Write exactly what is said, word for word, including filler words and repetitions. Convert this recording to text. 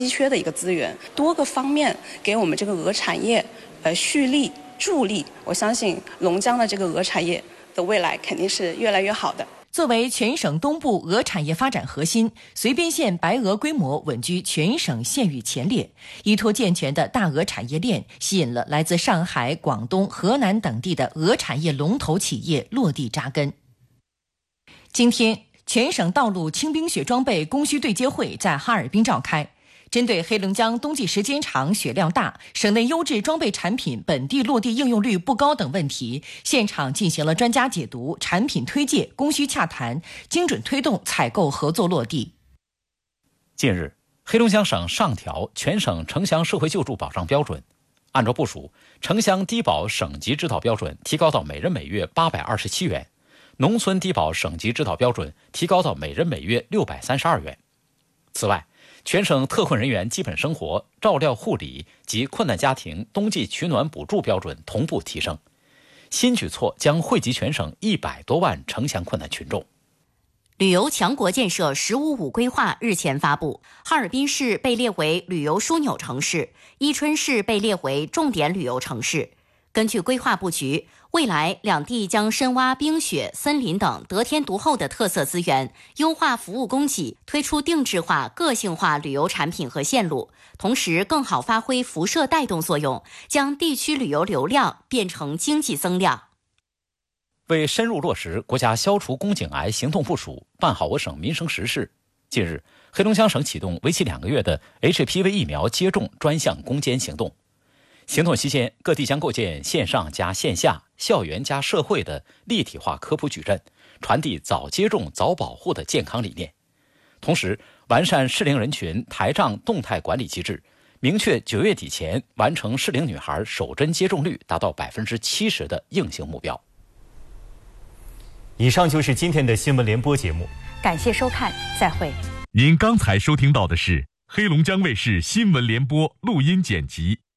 稀缺的一个资源，多个方面给我们这个鹅产业呃蓄力助力，我相信龙江的这个鹅产业的未来肯定是越来越好的。 作为全省东部鹅产业发展核心，绥边县白鹅规模稳居全省县域前列，依托健全的大鹅产业链，吸引了来自上海、广东、河南等地的鹅产业龙头企业落地扎根。今天，全省道路轻冰雪装备供需对接会在哈尔滨召开。针对黑龙江冬季时间长、雪量大、省内优质装备产品本地落地应用率不高等问题，现场进行了专家解读、产品推介、供需洽谈，精准推动采购合作落地。 近日，黑龙江省上调全省城乡社会救助保障标准，按照部署，城乡低保省级指导标准提高到每人每月八百二十七元，农村低保省级指导标准提高到每人每月六百三十二元。此外，全省特困人员基本生活、照料护理及困难家庭冬季取暖补助标准同步提升。新举措将惠及全省一百多万城乡困难群众。 旅游强国建设“十五五”规划日前发布，哈尔滨市被列为旅游枢纽城市，伊春市被列为重点旅游城市。根据规划布局，未来两地将深挖冰雪、森林等得天独厚的特色资源，优化服务供给，推出定制化、个性化旅游产品和线路，同时更好发挥辐射带动作用，将地区旅游流量变成经济增量。 为深入落实国家消除宫颈癌行动部署，办好我省民生实事，近日，黑龙江省启动为期两个月的 H P V 疫苗接种专项攻坚行动。行动期间，各地将构建线上加线下、校园加社会的立体化科普矩阵，传递早接种早保护的健康理念。同时，完善适龄人群台账动态管理机制，明确九月底前完成适龄女孩首针接种率达到百分之七十的硬性目标。 以上就是今天的新闻联播节目， 感谢收看，再会。 您刚才收听到的是黑龙江卫视新闻联播录音剪辑。